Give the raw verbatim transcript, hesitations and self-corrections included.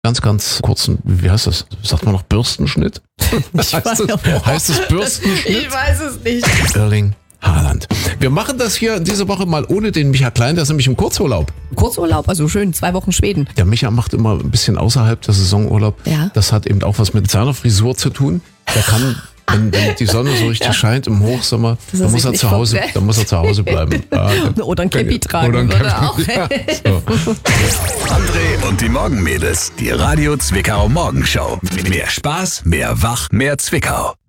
ganz, ganz kurzen, wie heißt das? Sagt man noch Bürstenschnitt? Ich heißt, weiß das, heißt es Bürstenschnitt? Ich weiß es nicht. Erling Haaland. Wir machen das hier diese Woche mal ohne den Micha Klein, der ist nämlich im Kurzurlaub. Kurzurlaub, also schön, zwei Wochen Schweden. Der Micha macht immer ein bisschen außerhalb der Saison Urlaub. Ja. Das hat eben auch was mit seiner Frisur zu tun. Der kann, wenn, wenn die Sonne so richtig ja. scheint im Hochsommer, dann muss, er zu Hause, dann muss er zu Hause bleiben. Ja, oder ein Käppi tragen. Oder ein würde Käppi, auch. ja, so. André und die Morgenmädels, die Radio Zwickau Morgenshow. Mehr Spaß, mehr Wach, mehr Zwickau.